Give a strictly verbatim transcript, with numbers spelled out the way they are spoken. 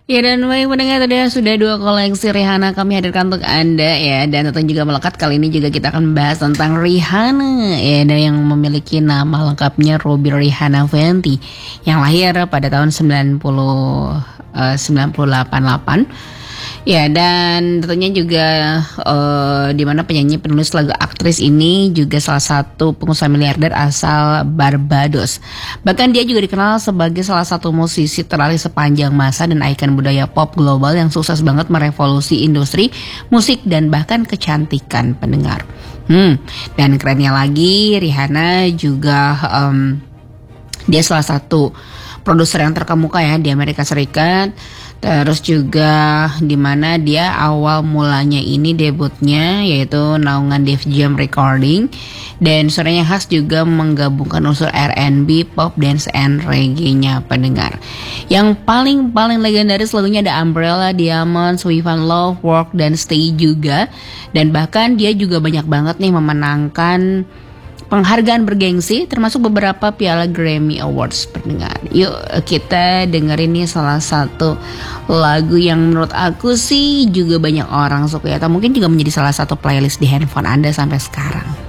Ya dan baik pendengar tadi sudah dua koleksi Rihanna kami hadirkan untuk Anda ya. Dan tentu juga melekat kali ini juga kita akan membahas tentang Rihanna ya. Ada yang memiliki nama lengkapnya Robbie Rihanna Fenty yang lahir pada tahun sembilan puluh sembilan puluh delapan. Ya dan tentunya juga uh, di mana penyanyi penulis lagu aktris ini juga salah satu pengusaha miliarder asal Barbados. Bahkan dia juga dikenal sebagai salah satu musisi terlaris sepanjang masa dan ikon budaya pop global yang sukses banget merevolusi industri musik dan bahkan kecantikan pendengar. Hmm, dan kerennya lagi Rihanna juga um, dia salah satu produser yang terkemuka ya di Amerika Serikat. Terus juga dimana dia awal mulanya ini debutnya yaitu naungan Def Jam Recording. Dan suaranya khas juga menggabungkan unsur R and B, pop, dance, and reggae-nya pendengar. Yang paling-paling legendaris lagunya ada Umbrella, Diamonds, We Found Love, Work, dan Stay juga. Dan bahkan dia juga banyak banget nih memenangkan penghargaan bergengsi termasuk beberapa piala Grammy Awards pendengar. Yuk kita dengerin nih salah satu lagu yang menurut aku sih juga banyak orang suka atau mungkin juga menjadi salah satu playlist di handphone Anda sampai sekarang.